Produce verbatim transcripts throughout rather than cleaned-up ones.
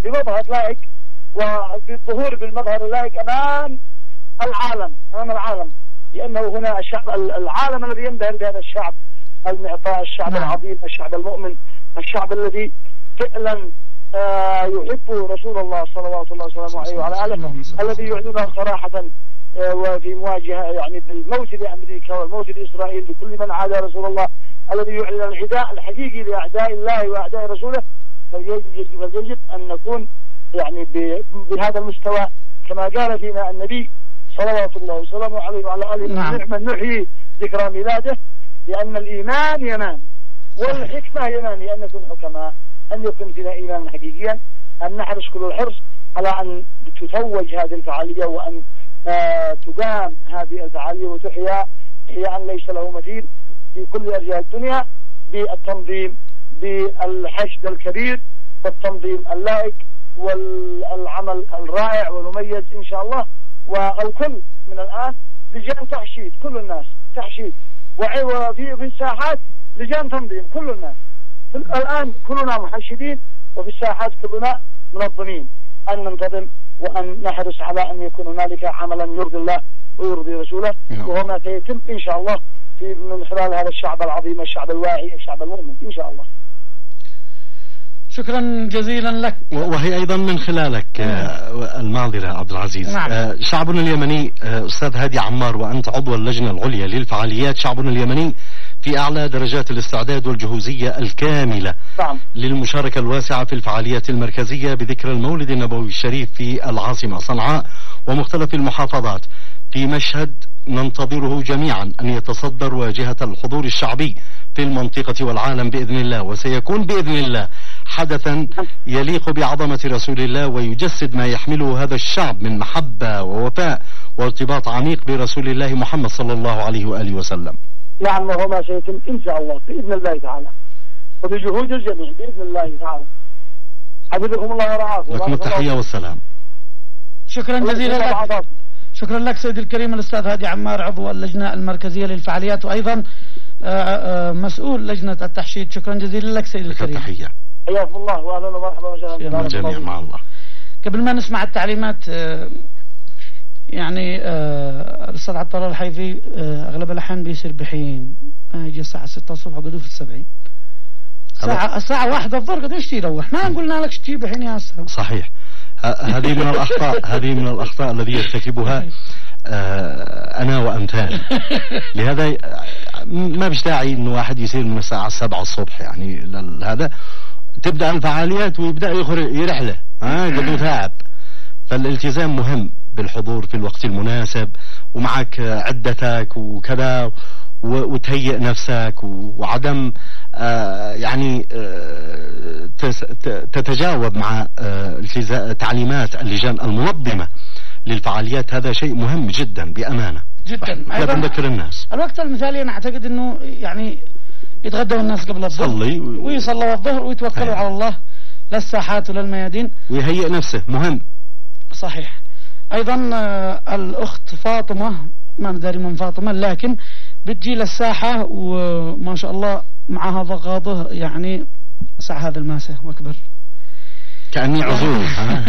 بمظهر لائق وبالظهور بالمظهر اللائق أمام العالم أمام العالم لأنه هنا الشعب العالم الذي ينبهر بهذا الشعب المعطاء، الشعب نعم. العظيم، الشعب المؤمن، الشعب الذي فعلا آه يحب رسول الله صلوات الله وسلامه عليه وعلى آله، الذي يعلنها صراحة آه وفي مواجهة يعني بالموت لأمريكا والموت لإسرائيل بكل من عادى رسول الله، الذي يعلن العداء الحقيقي لأعداء الله وأعداء رسوله. فيجب أن نكون يعني بهذا المستوى كما قال فينا النبي صلوات الله وسلامه عليه وعلى آله نعم. نعم نحيي ذكرى ميلاده، لأن الإيمان يمان والحكمة يمان، لأن نكون حكماء، أن يكون فينا إيمان حقيقيا، أن نحرص كل الحرص على أن تتوج هذه الفعالية وأن آه تقام هذه الفعالية وتحيا إحياء ليس له مثيل في كل أرجاء الدنيا بالتنظيم، بالحشد الكبير والتنظيم اللائق والعمل الرائع والمميز إن شاء الله. والكل من الآن لجان تحشيد، كل الناس تحشيد، وفي في الساحات لجان تنظيم، كل الناس الآن كلنا محشدين، وفي الساحات كلنا منظمين، أن ننتظم وأن نحرص على أن يكون هنالك عملا يرضي الله ويرضي رسوله، وهو ما سيتم إن شاء الله في من خلال هذا الشعب العظيم، الشعب الواعي، الشعب المؤمن إن شاء الله. شكرا جزيلا لك. وهي أيضا من خلالك آه المعذرة عبد العزيز نعم. آه شعبنا اليمني آه أستاذ هادي عمار، وأنت عضو اللجنة العليا للفعاليات، شعبنا اليمني في أعلى درجات الاستعداد والجهوزية الكاملة نعم. للمشاركة الواسعة في الفعاليات المركزية بذكرى المولد النبوي الشريف في العاصمة صنعاء ومختلف المحافظات، في مشهد ننتظره جميعا أن يتصدر واجهة الحضور الشعبي في المنطقة والعالم بإذن الله، وسيكون بإذن الله حدثا يليق بعظمة رسول الله ويجسد ما يحمله هذا الشعب من محبة ووفاء وارتباط عميق برسول الله محمد صلى الله عليه وآله وسلم. نعم، وهو ما سيتم إن شاء الله بإذن الله تعالى وبجهود الجميع بإذن الله تعالى. حفظكم الله ورعاكم. لكم التحية والسلام. شكرا جزيلا لك. شكرا لك سيدي الكريم الأستاذ هادي عمار، عضو اللجنة المركزية للفعاليات وأيضا مسؤول لجنة التحشيد. شكرا جزيلا لك سيدي الكريم. التحية. حياكم الله وأهلا ومرحبا وسهلا بالجميع مع الله. قبل ما نسمع التعليمات يعني الأستاذ عطار الحيفي أغلب الأحيان بيصير بحين ما يجي الساعة ستة الصبح وقدوه في السبعين الساعة الساعة واحدة الظهر قديش تيروح، ما قلنا لك تجيب بحين يا أستاذ. صحيح، هذه من الأخطاء هذه من الأخطاء الذي يرتكبها أنا وأمثالي. لهذا ما بيش داعي إنه واحد يصير من الساعة السبعة الصبح، يعني هذا تبدأ الفعاليات ويبدأ يرحله ها قبل تعب. فالالتزام مهم بالحضور في الوقت المناسب، ومعك عدتك وكذا، وتهيئ نفسك، وعدم آه يعني آه تتجاوب مع آه تعليمات اللجان المنظمة للفعاليات. هذا شيء مهم جدا بأمانة جدا. لا بنذكر الناس. الوقت المثالي أنا أعتقد أنه يعني يتغدوا الناس قبل الظهر صلي و... ويصلوا الظهر ويتوكلوا على الله للساحات وللميادين، ويهيئ نفسه مهم. صحيح. أيضا آه الأخت فاطمة، ما ندري من فاطمة، لكن بتجي للساحة وما شاء الله معها ضغاضه يعني ساعة هذا الماسة واكبر كأني عزوز.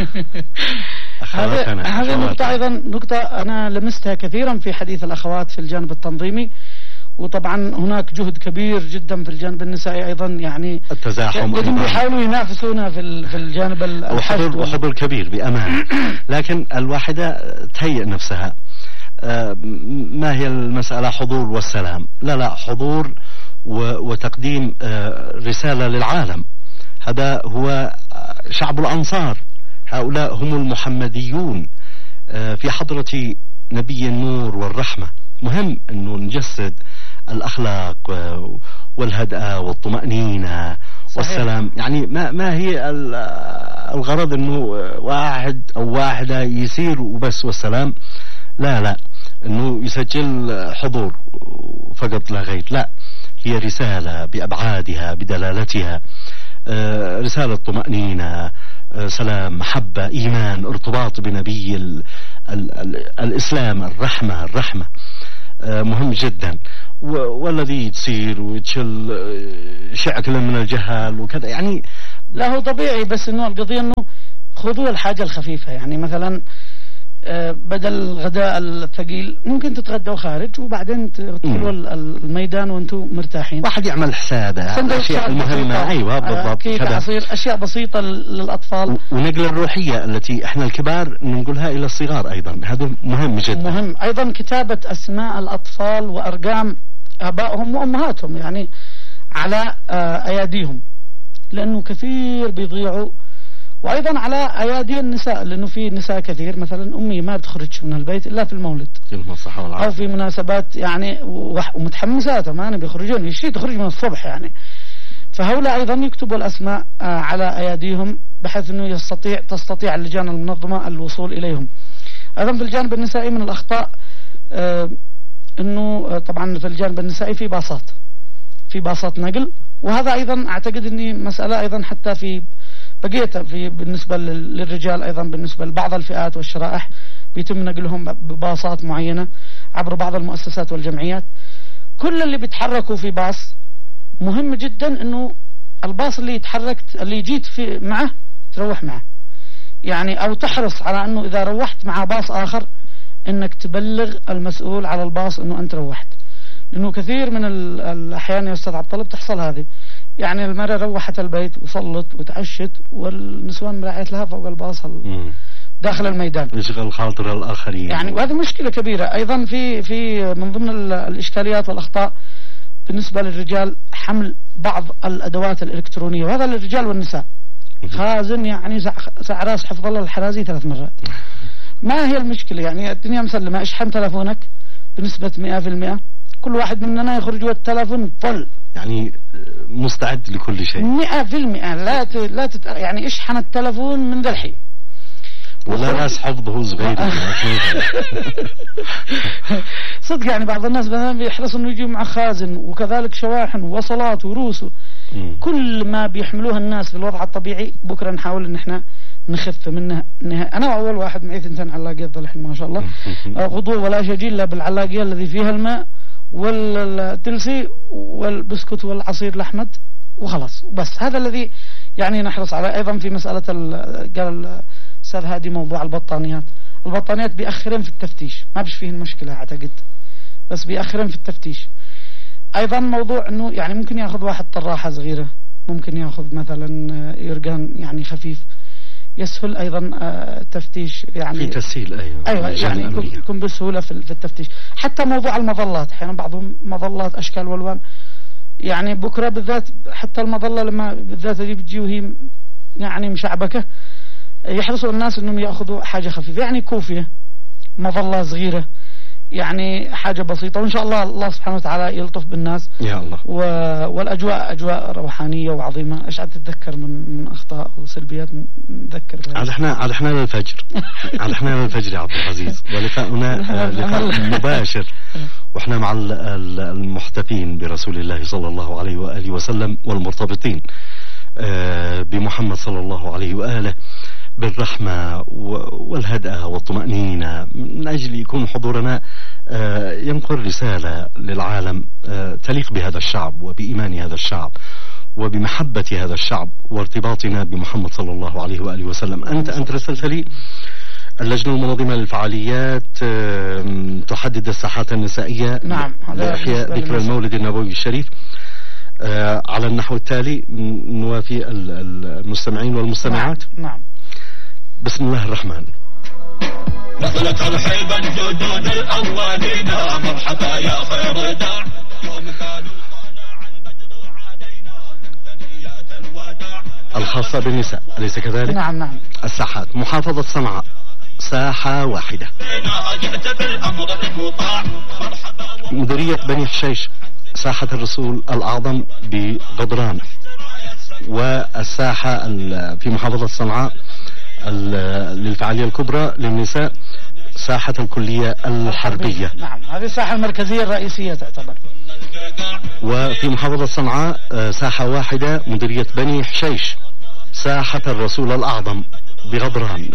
هذه نقطة أيضا نقطة أنا لمستها كثيرا في حديث الأخوات في الجانب التنظيمي، وطبعا هناك جهد كبير جدا في الجانب النسائي أيضا، يعني التزاحم يحاولوا ينافسونا في في الجانب الحشد وحضور كبير بأمان. لكن الواحدة تهيئ نفسها. ما هي المسألة حضور والسلام؟ لا لا، حضور وتقديم رسالة للعالم. هذا هو شعب الأنصار، هؤلاء هم المحمديون في حضرة نبي النور والرحمة. مهم أنه نجسد الأخلاق والهدأة والطمأنينة والسلام. يعني ما ما هي الغرض أنه واحد أو واحدة يسير وبس والسلام، لا لا، أنه يسجل حضور فقط لا غير، لا، هي رسالة بأبعادها بدلالتها، رسالة طمأنينة، سلام، محبة، إيمان، ارتباط بنبي ال ال ال الإسلام، الرحمة الرحمة مهم جدا. والذي تصير وتشل شعكلا من الجهل وكذا يعني لا هو طبيعي، بس انه القضية انه خذوا الحاجة الخفيفة. يعني مثلا بدل الغداء الثقيل ممكن تتغدوا خارج وبعدين تدخلوا الميدان وانتم مرتاحين. واحد يعمل حسابه الاشياء المهمه. ايوه بالضبط كيك عصير، اشياء بسيطه للاطفال. ونقل الروحيه التي احنا الكبار ننقلها الى الصغار ايضا، هذا مهم جدا. مهم ايضا كتابه اسماء الاطفال وارقام ابائهم وامهاتهم يعني على اياديهم، لانه كثير بيضيعوا. وايضا على ايادي النساء، لانه في نساء كثير مثلا امي ما بتخرج من البيت الا في المولد او في مناسبات يعني ومتحمسات ما انا بيخرجون يشتي تخرج من الصبح يعني. فهؤلاء ايضا يكتبوا الاسماء على اياديهم بحيث انه يستطيع تستطيع اللجان المنظمه الوصول اليهم. ايضا في الجانب النسائي من الاخطاء انه طبعا في الجانب النسائي في باصات في باصات نقل، وهذا ايضا اعتقد اني مساله ايضا حتى في بقيت في بالنسبة للرجال أيضا بالنسبة لبعض الفئات والشرائح بيتم نقلهم بباصات معينة عبر بعض المؤسسات والجمعيات. كل اللي بيتحركوا في باص مهم جدا انه الباص اللي يتحرك اللي جيت في معه تروح معه يعني، او تحرص على انه اذا روحت مع باص اخر انك تبلغ المسؤول على الباص انه انت روحت، لانه كثير من الاحيان يا استاذ عبد الله بتحصل هذه. يعني المرأة روحت البيت وصلت وتعشت والنسوان راحت لها فوق الباص داخل الميدان، يشغل خاطر الآخرين يعني. وهذه مشكلة كبيرة أيضا. في في من ضمن الإشكاليات والأخطاء بالنسبة للرجال حمل بعض الأدوات الإلكترونية، وهذا للرجال والنساء. خازن يعني ساعة راس حفظ الله الحرازي ثلاث مرات. ما هي المشكلة يعني؟ الدنيا مسلمة. اشحن تلفونك بنسبة مئة في المئة، كل واحد مننا يخرج والتلفون فل يعني مستعد لكل شيء مئة في المئة. لا ت... لا تت... يعني اشحن التلفون من ذا الحين ولا ناس حفظه صغير صدق يعني. بعض الناس مثلا بيحرصوا انه يجيوا مع خازن وكذلك شواحن ووصلات وروس، كل ما بيحملوها الناس في الوضع الطبيعي بكره نحاول ان احنا نخف منها. انا اول واحد معي ثنتين علاقيات الحين ما شاء الله، غضوة ولا شجيل الا بالعلاقيه الذي فيها الماء والتلسي والبسكوت والعصير الأحمد وخلاص. بس هذا الذي يعني نحرص على. أيضا في مسألة قال الأستاذ هادي موضوع البطانيات. البطانيات بيأخرين في التفتيش، ما بش فيه المشكلة أعتقد، بس بيأخرين في التفتيش. أيضا موضوع أنه يعني ممكن يأخذ واحد طراحة صغيرة، ممكن يأخذ مثلا يرقان يعني خفيف، يسهل ايضا التفتيش يعني. في تسهيل ايوه ايوه يعني يكون بسهوله في التفتيش. حتى موضوع المظلات احيانا بعضهم مظلات اشكال والوان يعني. بكره بالذات حتى المظله لما بالذات اللي بتجي وهي يعني مشعبكه يحرصوا الناس انهم ياخذوا حاجه خفيفه يعني كوفيه، مظله صغيره يعني، حاجة بسيطة. وإن شاء الله الله سبحانه وتعالى يلطف بالناس يا الله. و... والأجواء أجواء روحانية وعظيمة. إيش عاد تتذكر من من أخطاء وسلبيات نذكر بها. عاد احنا عاد احنا للفجر عاد احنا للفجر يا عبد العزيز، ولقاؤنا لقاء مباشر واحنا مع المحتفين برسول الله صلى الله عليه وآله وسلم والمرتبطين بمحمد صلى الله عليه وآله بالرحمة والهدأة والطمأنينة، من أجل يكون حضورنا ينقل رسالة للعالم تليق بهذا الشعب وبإيمان هذا الشعب وبمحبة هذا الشعب وارتباطنا بمحمد صلى الله عليه وآله وسلم. أنت أنت رسلت لي اللجنة المنظمة للفعاليات تحدد الساحات النسائية نعم لإحياء ذكرى المولد النبوي الشريف على النحو التالي. نوافي المستمعين والمستمعات. نعم. بسم الله الرحمن. نقلة ترحيبا جدود الأولين، مرحبا يا خير داع، يوم كانوا عن بدر علينا من ثنيات الوداع. الخاصة بالنساء أليس كذلك؟ نعم نعم. الساحات محافظة صنعاء ساحة واحدة. مديرية بني حشيش ساحة الرسول الأعظم بغضران، والساحة في محافظة صنعاء للفعالية الكبرى للنساء ساحة الكلية الحربية. نعم هذه الساحة المركزية الرئيسية تعتبر. وفي محافظة صنعاء ساحة واحدة مديرية بني حشيش ساحة الرسول الأعظم بغضران.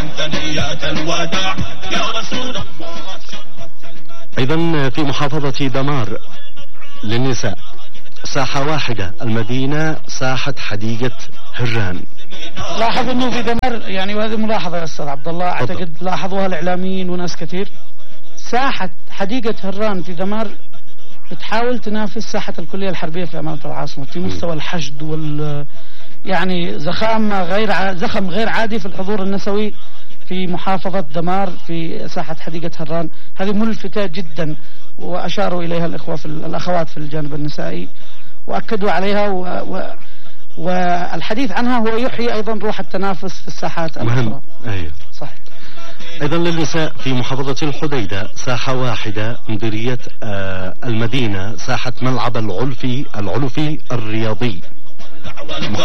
أيضا في محافظة دمار للنساء ساحة واحدة المدينة ساحة حديقة هران. لاحظ انه في دمار يعني، وهذه ملاحظة يا استاذ عبد الله اعتقد لاحظوها الاعلاميين وناس كثير، ساحة حديقة هران في دمار بتحاول تنافس ساحة الكلية الحربية في أمانة العاصمة في مستوى الحشد وال يعني زخام غير ع... زخم غير عادي في الحضور النسوي في محافظة دمار في ساحة حديقة هران. هذه ملفتة جدا وأشاروا إليها الإخوة في الأخوات في الجانب النسائي وأكدوا عليها و... و... والحديث عنها هو يحيي أيضا روح التنافس في الساحات الأخرى. أيوه صح. أيضا للنساء في محافظة الحديدة ساحة واحدة مديرية آه المدينة، ساحة ملعب العلفي العلفي الرياضي.